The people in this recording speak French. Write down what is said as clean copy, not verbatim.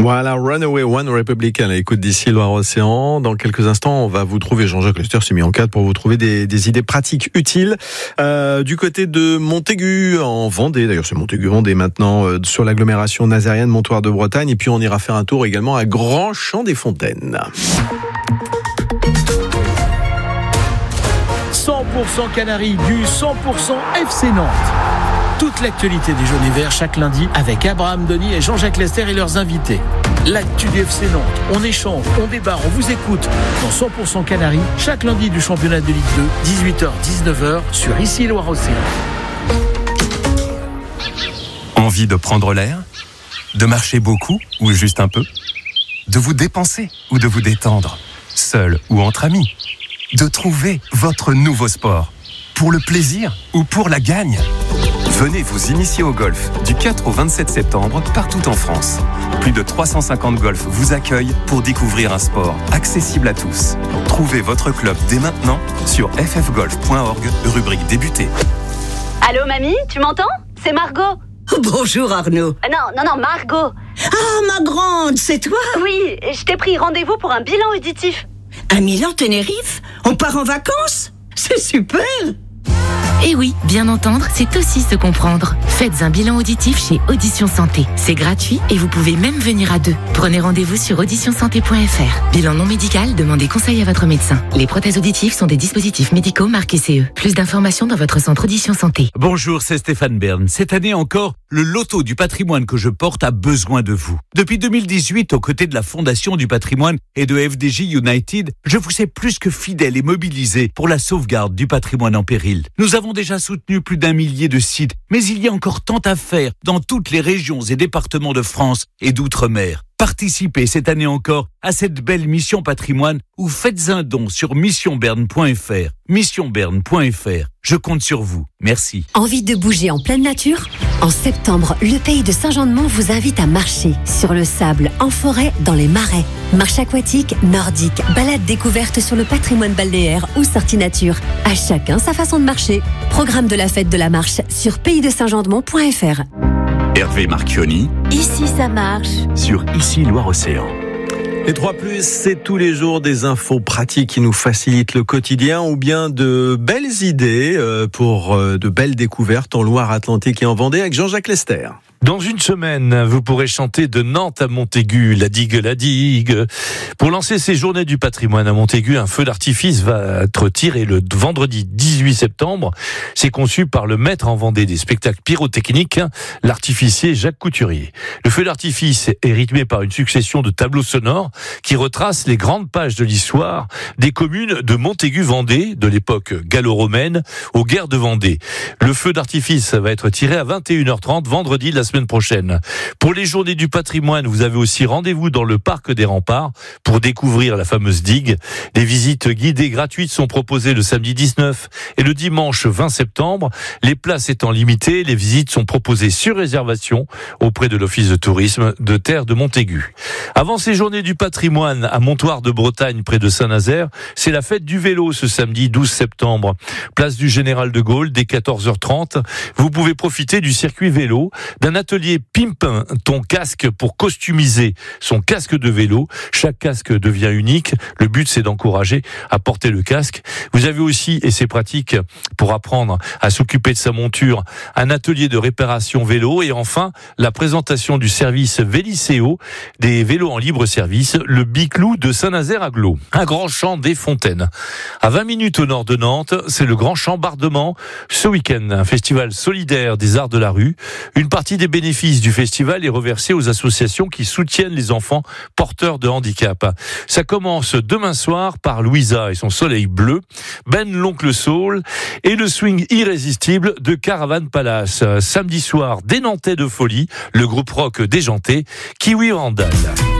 Voilà, Runaway One Republic à l'écoute d'ici Loire-Océan. Dans quelques instants, on va vous trouver, Jean-Jacques Lester s'est mis en cadre pour vous trouver des idées pratiques utiles. Du côté de Montaigu, en Vendée, d'ailleurs c'est Montaigu-Vendée maintenant, sur l'agglomération nazérienne Montoire de Bretagne. Et puis on ira faire un tour également à Grand-Champ-des-Fontaines. 100% Canaries, du 100% FC Nantes. Toute l'actualité des jaunes et verts chaque lundi avec Abraham Denis et Jean-Jacques Lester et leurs invités. L'actu du FC Nantes, on échange, on débat, on vous écoute dans 100% Canaries chaque lundi du championnat de Ligue 2, 18h-19h sur Ici Loire-Océan. Envie de prendre l'air ? De marcher beaucoup ou juste un peu ? De vous dépenser ou de vous détendre ? Seul ou entre amis ? De trouver votre nouveau sport ? Pour le plaisir ou pour la gagne ? Venez vous initier au golf du 4 au 27 septembre partout en France. Plus de 350 golfs vous accueillent pour découvrir un sport accessible à tous. Trouvez votre club dès maintenant sur ffgolf.org, rubrique débuter. Allô mamie, tu m'entends ? C'est Margot. Bonjour Arnaud. Non, Margot. Ah, ma grande, c'est toi ? Oui, je t'ai pris rendez-vous pour un bilan auditif. À Milan-Tenerife ? On part en vacances ? C'est super ! Et oui, bien entendre, c'est aussi se comprendre. Faites un bilan auditif chez Audition Santé. C'est gratuit et vous pouvez même venir à deux. Prenez rendez-vous sur auditionsanté.fr. Bilan non médical, demandez conseil à votre médecin. Les prothèses auditives sont des dispositifs médicaux marqués CE. Plus d'informations dans votre centre Audition Santé. Bonjour, c'est Stéphane Bern. Cette année encore, le loto du patrimoine que je porte a besoin de vous. Depuis 2018, aux côtés de la Fondation du patrimoine et de FDJ United, je vous sais plus que fidèle et mobilisé pour la sauvegarde du patrimoine en péril. Nous avons déjà soutenu plus d'1 millier de sites, mais il y a encore tant à faire dans toutes les régions et départements de France et d'outre-mer. Participez cette année encore à cette belle mission patrimoine ou faites un don sur missionberne.fr. Missionberne.fr. Je compte sur vous. Merci. Envie de bouger en pleine nature ? En septembre, le pays de Saint-Jean-de-Mont vous invite à marcher sur le sable, en forêt, dans les marais. Marche aquatique, nordique, balade découverte sur le patrimoine balnéaire ou sortie nature. À chacun sa façon de marcher. Programme de la fête de la marche sur paysdesaintjeandemont.fr. Hervé Marchioni, Ici ça marche. sur Ici Loire-Océan. Les 3+, c'est tous les jours des infos pratiques qui nous facilitent le quotidien ou bien de belles idées pour de belles découvertes en Loire-Atlantique et en Vendée avec Jean-Jacques Lester. Dans une semaine, vous pourrez chanter de Nantes à Montaigu, la digue. Pour lancer ces journées du patrimoine à Montaigu, un feu d'artifice va être tiré le vendredi 18 septembre. C'est conçu par le maître en Vendée des spectacles pyrotechniques, l'artificier Jacques Couturier. Le feu d'artifice est rythmé par une succession de tableaux sonores qui retracent les grandes pages de l'histoire des communes de Montaigu-Vendée, de l'époque gallo-romaine aux guerres de Vendée. Le feu d'artifice va être tiré à 21h30 vendredi la semaine prochaine. Pour les journées du patrimoine, vous avez aussi rendez-vous dans le parc des Remparts pour découvrir la fameuse digue. Des visites guidées gratuites sont proposées le samedi 19 et le dimanche 20 septembre. Les places étant limitées, les visites sont proposées sur réservation auprès de l'Office de tourisme de Terre de Montaigu. Avant ces journées du patrimoine à Montoire de Bretagne près de Saint-Nazaire, c'est la fête du vélo ce samedi 12 septembre. Place du Général de Gaulle dès 14h30. Vous pouvez profiter du circuit vélo, d'un atelier Pimp ton casque pour customiser son casque de vélo. Chaque casque devient unique. Le but, c'est d'encourager à porter le casque. Vous avez aussi, et c'est pratique pour apprendre à s'occuper de sa monture, un atelier de réparation vélo. Et enfin, la présentation du service Vélicéo, des vélos en libre service, le Biclou de Saint-Nazaire-Aglo. Un grand champ des Fontaines. À 20 minutes au nord de Nantes, c'est le Grand Chambardement. Ce week-end, un festival solidaire des arts de la rue. Une partie des bénéfices du festival est reversée aux associations qui soutiennent les enfants porteurs de handicap. Ça commence demain soir par Louisa et son soleil bleu, Ben l'oncle Saul et le swing irrésistible de Caravane Palace. Samedi soir, des Nantais de folie, le groupe rock déjanté, Kiwi Randall.